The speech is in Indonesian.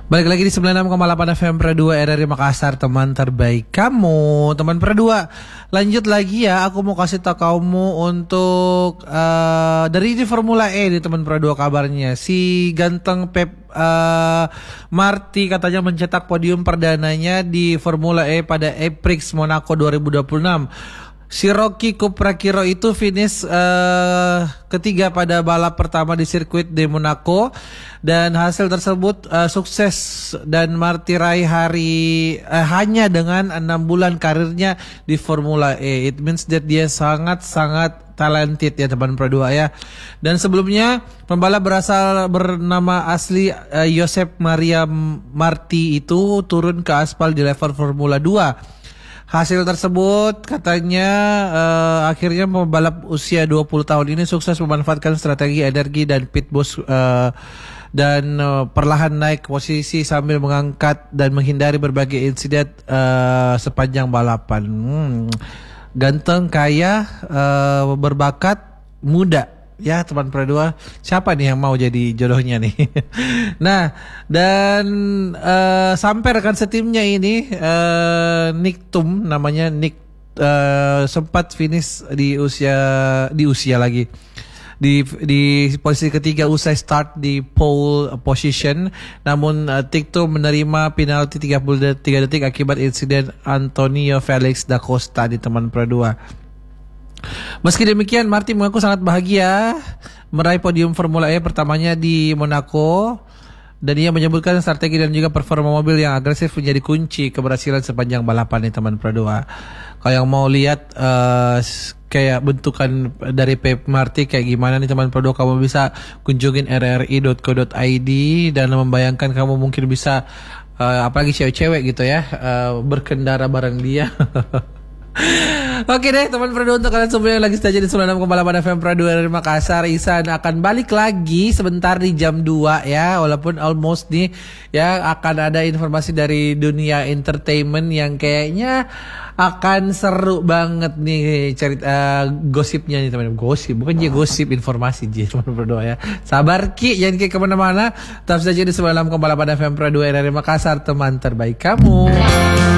Balik lagi di 96,8 FM Pro 2 RRI Makassar, teman terbaik kamu. Teman Pro 2, lanjut lagi ya. Aku mau kasih tahu kamu untuk dari di Formula E di teman Pro 2 kabarnya. Si ganteng Pep Marti katanya mencetak podium perdananya di Formula E pada Prix Monaco 2026. Si Rocky Kuprakiro itu finish ketiga pada balap pertama di sirkuit di Monaco, dan hasil tersebut sukses, dan Marty raih hanya dengan 6 bulan karirnya di Formula E. It means that dia sangat talented ya teman Pro 2 ya. Dan sebelumnya pembalap bernama asli Josep Maria Marti itu turun ke aspal di level Formula 2. Hasil tersebut katanya akhirnya pembalap usia 20 tahun ini sukses memanfaatkan strategi energi dan pit boss dan perlahan naik posisi sambil mengangkat dan menghindari berbagai insiden sepanjang balapan. Ganteng, kaya, berbakat, muda. Ya teman Pro 2, siapa nih yang mau jadi jodohnya nih? Nah, dan sampai rekan setimnya ini Nick Tum namanya, Nick sempat finish di usia lagi di posisi ketiga usai start di pole position, namun Tiktum menerima penalti 33 detik akibat insiden Antonio Felix da Costa di teman Pro 2. Meski demikian, Marty mengaku sangat bahagia meraih podium Formula E pertamanya di Monaco, dan ia menyebutkan strategi dan juga performa mobil yang agresif menjadi kunci keberhasilan sepanjang balapan di teman Pro 2. Kalau yang mau lihat kayak bentukan dari Pep Marty kayak gimana nih teman Pro 2, kamu bisa kunjungin rri.co.id dan membayangkan kamu mungkin bisa apalagi cewek-cewek gitu ya, berkendara bareng dia. Oke deh teman Pro 2, untuk kalian semua yang lagi stay di 96,8 FM Pro 2 dari Makassar, Isan akan balik lagi sebentar di jam 2 ya, walaupun almost nih ya, akan ada informasi dari dunia entertainment yang kayaknya akan seru banget nih cerita gosipnya nih teman. Gosip bukan aja gosip, informasi aja teman Pro 2 ya. Sabar Ki, jangan kemana-mana, tetap saja di 96,8 FM Pro 2 dari Makassar, teman terbaik kamu.